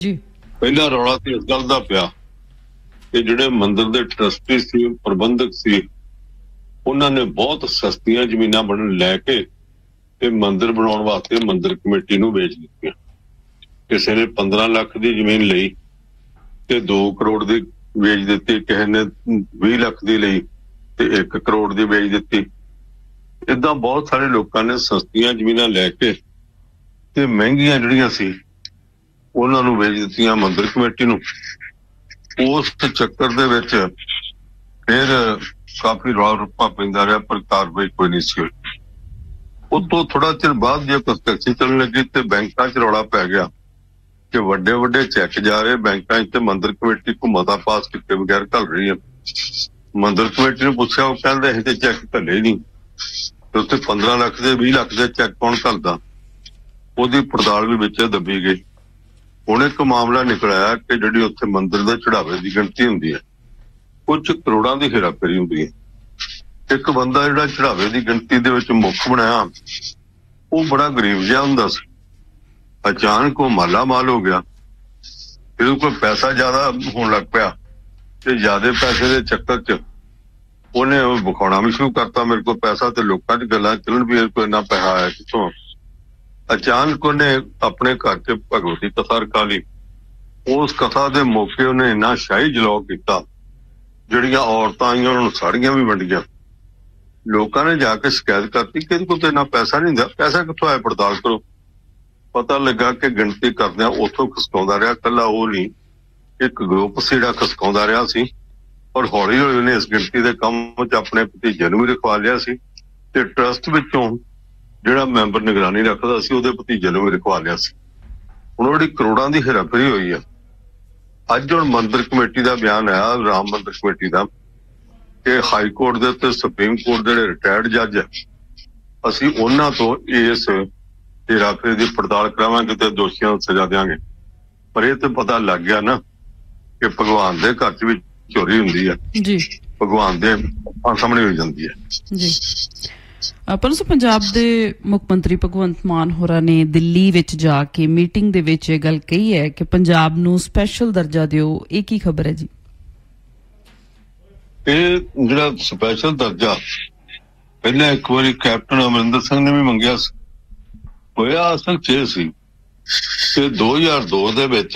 ਜੀ ਪਹਿਲਾ ਰੌਲਾ ਤੇ ਇਸ ਗੱਲ ਦਾ ਪਿਆ ਕਿ ਜਿਹੜੇ ਮੰਦਿਰ ਦੇ ਟਰਸਟੀ ਸੀ, ਪ੍ਰਬੰਧਕ ਸੀ, ਉਹਨਾਂ ਨੇ ਬਹੁਤ ਸਸਤੀਆਂ ਜ਼ਮੀਨਾਂ ਬਣਨ ਲੈ ਕੇ ਤੇ ਮੰਦਿਰ ਬਣਾਉਣ ਵਾਸਤੇ ਮੰਦਿਰ ਕਮੇਟੀ ਨੂੰ ਵੇਚ ਦਿੱਤੀਆਂ। ਕਿਸੇ ਨੇ 15 ਲੱਖ ਦੀ ਜ਼ਮੀਨ ਲਈ ਤੇ 2 ਕਰੋੜ ਦੀ ਵੇਚ ਦਿੱਤੀ, ਕਿਸੇ ਨੇ 20 ਲੱਖ ਦੀ ਲਈ ਤੇ 1 ਕਰੋੜ ਦੀ ਵੇਚ ਦਿੱਤੀ। ਏਦਾਂ ਬਹੁਤ ਸਾਰੇ ਲੋਕਾਂ ਨੇ ਸਸਤੀਆਂ ਜ਼ਮੀਨਾਂ ਲੈ ਕੇ ਤੇ ਮਹਿੰਗੀਆਂ ਜਿਹੜੀਆਂ ਸੀ ਉਹਨਾਂ ਨੂੰ ਵੇਚ ਦਿੱਤੀਆਂ ਮੰਦਿਰ ਕਮੇਟੀ ਨੂੰ। ਉਸ ਚੱਕਰ ਦੇ ਵਿੱਚ ਫਿਰ ਕਾਫੀ ਰੌਲਾ ਰੱਪਾ ਪੈਂਦਾ ਰਿਹਾ, ਪਰ ਕਾਰਵਾਈ ਕੋਈ ਨਹੀਂ ਸੀ ਹੋਈ। ਉਤੋਂ ਥੋੜਾ ਚਿਰ ਬਾਅਦ ਜੇ ਕੰਸਟਰਕਸ਼ਨ ਚੱਲਣ ਲੱਗੀ ਤੇ ਬੈਂਕਾਂ 'ਚ ਰੌਲਾ ਪੈ ਗਿਆ ਕਿ ਵੱਡੇ ਵੱਡੇ ਚੈੱਕ ਜਾ ਰਹੇ ਬੈਂਕਾਂ 'ਚ ਤੇ ਮੰਦਿਰ ਕਮੇਟੀ ਕੋ ਮਤਾ ਪਾਸ ਕੀਤੇ ਬਗੈਰ ਘੱਲ ਰਹੀ ਹੈ। ਮੰਦਿਰ ਕਮੇਟੀ ਨੂੰ ਪੁੱਛਿਆ, ਉਹ ਕਹਿੰਦੇ ਅਸੀਂ ਤੇ ਚੈੱਕ ਘੱਲੇ ਨਹੀਂ, ਤੇ ਉੱਥੇ 15 ਲੱਖ ਦੇ 20 ਲੱਖ ਦੇ ਚੈੱਕ ਕੌਣ ਘੱਲਦਾ? ਉਹਦੀ ਪੜਤਾਲ ਵੀ ਵਿੱਚ ਦੱਬੀ ਗਈ। ਹੁਣ ਇੱਕ ਮਾਮਲਾ ਨਿਕਲਿਆ ਕਿ ਜਿਹੜੀ ਉੱਥੇ ਮੰਦਿਰ ਦੇ ਚੜਾਵੇ ਦੀ ਗਿਣਤੀ ਹੁੰਦੀ ਹੈ, ਕੁਝ ਕਰੋੜਾਂ ਦੀ ਹੇਰਾਫੇਰੀ ਹੁੰਦੀ ਹੈ। ਇੱਕ ਬੰਦਾ ਜਿਹੜਾ ਚੜਾਵੇ ਦੀ ਗਿਣਤੀ ਦੇ ਵਿੱਚ ਮੁੱਖ ਬਣਾਇਆ, ਉਹ ਬੜਾ ਗਰੀਬ ਜਿਹਾ ਹੁੰਦਾ ਸੀ। ਅਚਾਨਕ ਉਹ ਮਾਲਾ ਮਾਲ ਹੋ ਗਿਆ। ਇਹਦੇ ਕੋਲ ਪੈਸਾ ਜ਼ਿਆਦਾ ਹੋਣ ਲੱਗ ਪਿਆ ਤੇ ਜ਼ਿਆਦਾ ਪੈਸੇ ਦੇ ਚੱਕਰ 'ਚ ਉਹਨੇ ਉਹ ਵਿਖਾਉਣਾ ਵੀ ਸ਼ੁਰੂ ਕਰਤਾ, ਮੇਰੇ ਕੋਲ ਪੈਸਾ, ਤੇ ਲੋਕਾਂ 'ਚ ਗੱਲਾਂ ਚੱਲਣ ਵੀ ਕੋਈ ਇੰਨਾ ਪੈਸਾ ਆਇਆ ਕਿੱਥੋਂ। ਅਚਾਨਕ ਉਹਨੇ ਆਪਣੇ ਘਰ 'ਚ ਭਗਵਤੀ ਕਥਾ ਰਖਾ ਲਈ। ਉਸ ਕਥਾ ਦੇ ਮੌਕੇ ਉਹਨੇ ਇੰਨਾ ਸ਼ਾਹੀ ਜਲੌ ਕੀਤਾ, ਜਿਹੜੀਆਂ ਔਰਤਾਂ ਆਈਆਂ ਉਹਨਾਂ ਨੂੰ ਸਾੜੀਆਂ ਵੀ ਵੰਡੀਆਂ। ਲੋਕਾਂ ਨੇ ਜਾ ਕੇ ਸ਼ਿਕਾਇਤ ਕਰਤੀ ਕਿ ਇਹਦੇ ਕੋਲ ਤਾਂ ਇੰਨਾ ਪੈਸਾ ਨਹੀਂ ਹੁੰਦਾ, ਪੈਸਾ ਕਿੱਥੋਂ ਆਇਆ, ਪੜਤਾਲ ਕਰੋ। ਪਤਾ ਲੱਗਾ ਕਿ ਗਿਣਤੀ ਕਰਦਿਆਂ ਉੱਥੋਂ ਖਸਕਾਉਂਦਾ ਰਿਹਾ, ਇਕੱਲਾ ਉਹ ਨਹੀਂ, ਇੱਕ ਗਰੁੱਪ ਸੀ ਜਿਹੜਾ ਖਸਕਾਉਂਦਾ ਰਿਹਾ ਸੀ। ਔਰ ਹੌਲੀ ਹੌਲੀ ਉਹਨੇ ਇਸ ਗਿਣਤੀ ਦੇ ਕੰਮ 'ਚ ਆਪਣੇ ਭਤੀਜੇ ਨੂੰ ਵੀ ਰਖਵਾ ਲਿਆ ਸੀ, ਤੇ ਟਰਸਟ ਵਿੱਚੋਂ ਜਿਹੜਾ ਮੈਂਬਰ ਨਿਗਰਾਨੀ ਰੱਖਦਾ ਸੀ ਉਹਦੇ ਭਤੀਜੇ ਨੂੰ ਵੀ ਰਖਵਾ ਲਿਆ ਸੀ। ਹੁਣ ਜਿਹੜੀ ਕਰੋੜਾਂ ਦੀ ਹੇਰਾਫੇਰੀ ਹੋਈ ਆ। ਅੱਜ ਹੁਣ ਮੰਦਿਰ ਕਮੇਟੀ ਦਾ ਬਿਆਨ ਆਇਆ, ਰਾਮ ਮੰਦਿਰ ਕਮੇਟੀ ਦਾ, ਕਿ ਹਾਈ ਕੋਰਟ ਦੇ ਤੇ ਸੁਪਰੀਮ ਕੋਰਟ ਦੇ ਜਿਹੜੇ ਰਿਟਾਇਰਡ ਜੱਜ ਆ, ਅਸੀਂ ਉਹਨਾਂ ਤੋਂ ਇਸ ਹੇਰਾਫੇਰੀ ਦੀ ਪੜਤਾਲ ਕਰਾਵਾਂਗੇ ਤੇ ਦੋਸ਼ੀਆਂ ਨੂੰ ਸਜ਼ਾ ਦਿਆਂਗੇ। ਪਰ ਇਹ ਤੇ ਪਤਾ ਲੱਗ ਗਿਆ ਨਾ ਕਿ ਭਗਵਾਨ ਦੇ ਘਰ 'ਚ ਵੀ ਚੋਰੀ ਹੁੰਦੀ ਹੈ ਜੀ, ਭਗਵਾਨ ਦੇ ਸਾਹਮਣੇ ਹੋ ਜਾਂਦੀ ਹੈ ਜੀ। ਪਰੰਤੂ ਪੰਜਾਬ ਦੇ ਮੁੱਖ ਮੰਤਰੀ ਭਗਵੰਤ ਮਾਨ ਹੋਰਾਂ ਨੇ ਦਿੱਲੀ ਵਿੱਚ ਜਾ ਕੇ ਮੀਟਿੰਗ ਦੇ ਵਿੱਚ ਇਹ ਗੱਲ ਕਹੀ ਹੈ ਕਿ ਪੰਜਾਬ ਨੂੰ ਸਪੈਸ਼ਲ ਦਰਜਾ ਦਿਓ। ਇਹ ਕੀ ਖਬਰ ਹੈ ਜੀ? ਇਹ ਜਿਹੜਾ ਸਪੈਸ਼ਲ ਦਰਜਾ ਪਹਿਲਾਂ ਇੱਕ ਵਾਰੀ ਕੈਪਟਨ ਅਮਰਿੰਦਰ ਸਿੰਘ ਨੇ ਵੀ ਮੰਗਿਆ ਸੀ। ਹੋਇਆ ਅਸਲ 'ਚ ਸੀ ਕਿ 2002 ਦੇ ਵਿੱਚ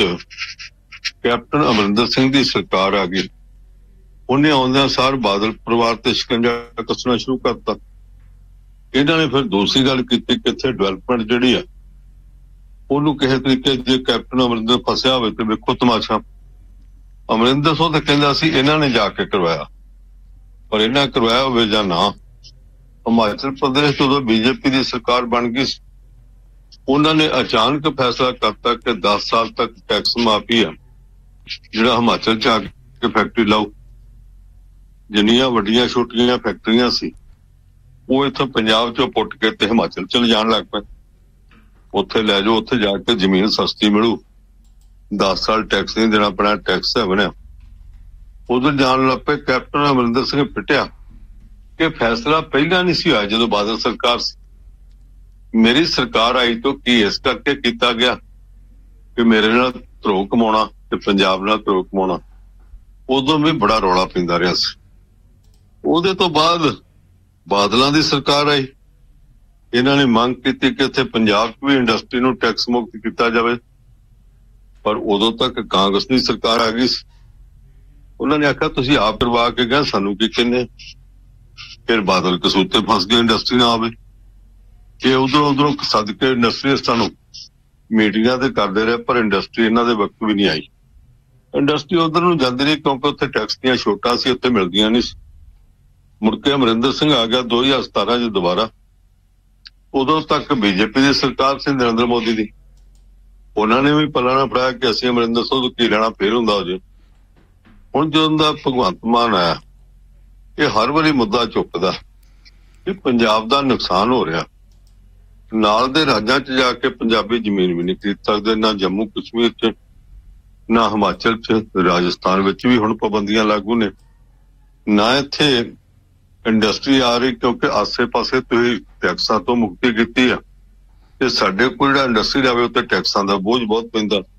ਕੈਪਟਨ ਅਮਰਿੰਦਰ ਸਿੰਘ ਦੀ ਸਰਕਾਰ ਆ ਗਈ। ਉਹਨੇ ਆਉਂਦਿਆਂ ਸਾਰ ਬਾਦਲ ਪਰਿਵਾਰ ਤੇ ਸ਼ਿਕੰਜਾ ਕੱਸਣਾ ਸ਼ੁਰੂ ਕਰਤਾ। ਇਹਨਾਂ ਨੇ ਫਿਰ ਦੂਸਰੀ ਗੱਲ ਕੀਤੀ ਕਿ ਇੱਥੇ ਡਿਵੈਲਪਮੈਂਟ ਜਿਹੜੀ ਆ ਉਹਨੂੰ ਕਿਸੇ ਤਰੀਕੇ ਜੇ ਕੈਪਟਨ ਅਮਰਿੰਦਰ ਫਸਿਆ ਹੋਵੇ ਤੇ ਵੇਖੋ ਤਮਾਸ਼ਾ। ਅਮਰਿੰਦਰ ਸਿੰਘ ਤਾਂ ਕਹਿੰਦਾ ਸੀ ਇਹਨਾਂ ਨੇ ਜਾ ਕੇ ਕਰਵਾਇਆ, ਪਰ ਇਹਨਾਂ ਕਰਵਾਇਆ ਹੋਵੇ ਜਾਂ ਨਾ। ਹਿਮਾਚਲ ਪ੍ਰਦੇਸ਼ ਜਦੋਂ ਬੀਜੇਪੀ ਦੀ ਸਰਕਾਰ ਬਣ ਗਈ, ਉਹਨਾਂ ਨੇ ਅਚਾਨਕ ਫੈਸਲਾ ਕਰਤਾ ਕਿ 10 ਸਾਲ ਤੱਕ ਟੈਕਸ ਮਾਫੀ ਆ ਜਿਹੜਾ ਹਿਮਾਚਲ 'ਚ ਆ ਕੇ ਫੈਕਟਰੀ ਲਾਓ। ਜਿੰਨੀਆਂ ਵੱਡੀਆਂ ਛੋਟੀਆਂ ਫੈਕਟਰੀਆਂ ਸੀ ਉਹ ਇੱਥੋਂ ਪੰਜਾਬ 'ਚੋਂ ਪੁੱਟ ਕੇ ਤੇ ਹਿਮਾਚਲ ਚਲੇ ਜਾਣ ਲੱਗ ਪਏ। ਉੱਥੇ ਲੈ ਜਾਓ, ਉੱਥੇ ਜਾ ਕੇ ਜ਼ਮੀਨ ਸਸਤੀ ਮਿਲੂ, 10 ਸਾਲ ਟੈਕਸ ਨਹੀਂ ਦੇਣਾ ਪੈਣਾ, ਟੈਕਸ ਹੈ ਬਣਿਆ। ਉਧਰ ਜਾਣ ਲੱਗ ਪਏ। ਕੈਪਟਨ ਅਮਰਿੰਦਰ ਸਿੰਘ ਪਿੱਟਿਆ ਕਿ ਫੈਸਲਾ ਪਹਿਲਾਂ ਨਹੀਂ ਸੀ ਹੋਇਆ ਜਦੋਂ ਬਾਦਲ ਸਰਕਾਰ ਸੀ। ਮੇਰੀ ਸਰਕਾਰ ਆਈ ਤੋਂ ਕੀ ਇਸ ਕਰਕੇ ਕੀਤਾ ਗਿਆ ਕਿ ਮੇਰੇ ਨਾਲ ਧਰੋ ਕਮਾਉਣਾ ਤੇ ਪੰਜਾਬ ਨਾਲ ਧਰੋ ਕਮਾਉਣਾ। ਉਦੋਂ ਵੀ ਬੜਾ ਰੌਲਾ ਪੈਂਦਾ ਰਿਹਾ ਸੀ। ਉਹਦੇ ਤੋਂ ਬਾਅਦ ਬਾਦਲਾਂ ਦੀ ਸਰਕਾਰ ਆਈ। ਇਹਨਾਂ ਨੇ ਮੰਗ ਕੀਤੀ ਕਿ ਇੱਥੇ ਪੰਜਾਬ 'ਚ ਵੀ ਇੰਡਸਟਰੀ ਨੂੰ ਟੈਕਸ ਮੁਕਤ ਕੀਤਾ ਜਾਵੇ, ਪਰ ਉਦੋਂ ਤੱਕ ਕਾਂਗਰਸ ਦੀ ਸਰਕਾਰ ਆ ਗਈ ਸੀ। ਉਹਨਾਂ ਨੇ ਆਖਿਆ ਤੁਸੀਂ ਆਪ ਕਰਵਾ ਕੇ ਗਏ, ਸਾਨੂੰ ਕੀ ਕਹਿੰਦੇ। ਫਿਰ ਬਾਦਲ ਕਸੂਤੇ ਫਸ ਗਏ, ਇੰਡਸਟਰੀ ਨਾ ਆਵੇ। ਕਿ ਉਧਰੋਂ ਸੱਦ ਕੇ ਇੰਡਸਟਰੀਅਲਿਸਟਾਂ ਨੂੰ ਮੀਟਿੰਗਾਂ ਤੇ ਕਰਦੇ ਰਹੇ, ਪਰ ਇੰਡਸਟਰੀ ਇਹਨਾਂ ਦੇ ਵਕਤ ਵੀ ਨਹੀਂ ਆਈ। ਇੰਡਸਟਰੀ ਉਧਰ ਨੂੰ ਜਾਂਦੀ ਨਹੀਂ ਕਿਉਂਕਿ ਉੱਥੇ ਟੈਕਸ ਦੀਆਂ ਛੋਟਾਂ ਸੀ, ਉੱਥੇ ਮਿਲਦੀਆਂ ਨਹੀਂ ਸੀ। ਮੁੜ ਕੇ ਅਮਰਿੰਦਰ ਸਿੰਘ ਆ ਗਿਆ 2017 'ਚ ਦੁਬਾਰਾ। ਉਦੋਂ ਤੱਕ ਬੀਜੇਪੀ ਦੀ ਸਰਕਾਰ ਸੀ, ਨਰਿੰਦਰ ਮੋਦੀ ਦੀ। ਉਹਨਾਂ ਨੇ ਵੀ ਪੱਲਾ ਨਾ ਫੜਾਇਆ ਕਿ ਅਸੀਂ ਅਮਰਿੰਦਰ ਸਿੰਘ ਤੋਂ ਕੀ ਲੈਣਾ, ਫੇਰ ਹੁੰਦਾ ਹੋ ਜੇ। ਹੁਣ ਜਦੋਂ ਦਾ ਭਗਵੰਤ ਮਾਨ ਆਇਆ, ਇਹ ਹਰ ਵਾਰੀ ਮੁੱਦਾ ਚੁੱਕਦਾ ਕਿ ਪੰਜਾਬ ਦਾ ਨੁਕਸਾਨ ਹੋ ਰਿਹਾ। ਨਾਲ ਦੇ ਰਾਜਾਂ 'ਚ ਜਾ ਕੇ ਪੰਜਾਬੀ ਜ਼ਮੀਨ ਵੀ ਨਹੀਂ ਖਰੀਦ ਸਕਦੇ, ਨਾ ਜੰਮੂ ਕਸ਼ਮੀਰ 'ਚ, ਨਾ ਹਿਮਾਚਲ 'ਚ, ਰਾਜਸਥਾਨ ਵਿੱਚ ਵੀ ਹੁਣ ਪਾਬੰਦੀਆਂ ਲਾਗੂ ਨੇ। ਨਾ ਇੱਥੇ ਇੰਡਸਟਰੀ ਆ ਰਹੀ ਕਿਉਂਕਿ ਆਸੇ-ਪਾਸੇ ਤੁਸੀਂ ਟੈਕਸਾਂ ਤੋਂ ਮੁਕਤੀ ਕੀਤੀ ਆ ਤੇ ਸਾਡੇ ਕੋਲ ਜਿਹੜਾ ਇੰਡਸਟਰੀ ਆਵੇ ਉੱਤੇ ਟੈਕਸਾਂ ਦਾ ਬੋਝ ਬਹੁਤ ਪੈਂਦਾ।